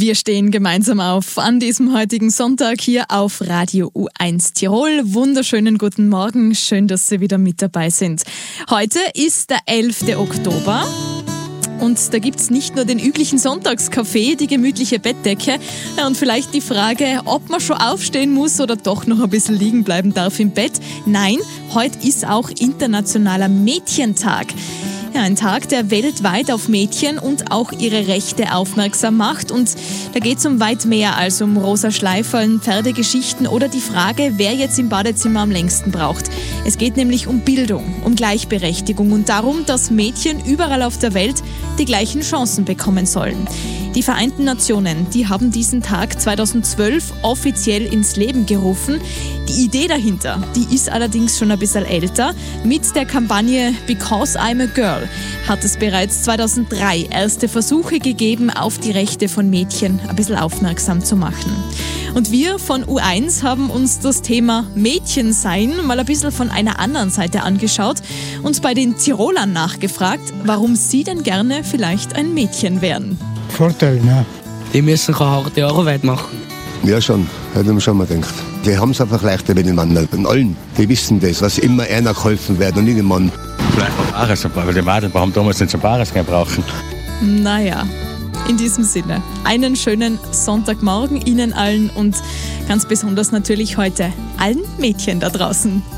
Wir stehen gemeinsam auf an diesem heutigen Sonntag hier auf Radio U1 Tirol. Wunderschönen guten Morgen, schön, dass Sie wieder mit dabei sind. Heute ist der 11. Oktober. Und da gibt's nicht nur den üblichen Sonntagskaffee, die gemütliche Bettdecke und vielleicht die Frage, ob man schon aufstehen muss oder doch noch ein bisschen liegen bleiben darf im Bett. Nein, heute ist auch Internationaler Mädchentag. Ja, ein Tag, der weltweit auf Mädchen und auch ihre Rechte aufmerksam macht. Und da geht es um weit mehr als um rosa Schleiferln, Pferdegeschichten oder die Frage, wer jetzt im Badezimmer am längsten braucht. Es geht nämlich um Bildung, um Gleichberechtigung und darum, dass Mädchen überall auf der Welt die gleichen Chancen bekommen sollen. Die Vereinten Nationen, die haben diesen Tag 2012 offiziell ins Leben gerufen. Die Idee dahinter, die ist allerdings schon ein bisschen älter. Mit der Kampagne Because I'm a Girl hat es bereits 2003 erste Versuche gegeben, auf die Rechte von Mädchen ein bisschen aufmerksam zu machen. Und wir von U1 haben uns das Thema Mädchensein mal ein bisschen von einer anderen Seite angeschaut und bei den Tirolern nachgefragt, warum sie denn gerne vielleicht ein Mädchen wären. Vorteil, ne? Die müssen keine harte Arbeit machen. Ja schon, hätte ich mir schon mal gedacht. Die haben es einfach leichter mit den Männern. Und allen, die wissen das, was immer einer geholfen wird und nicht dem Mann. Vielleicht auch Paare, weil die Mädchen haben damals nicht so Paare brauchen. Naja, in diesem Sinne, einen schönen Sonntagmorgen Ihnen allen und ganz besonders natürlich heute allen Mädchen da draußen.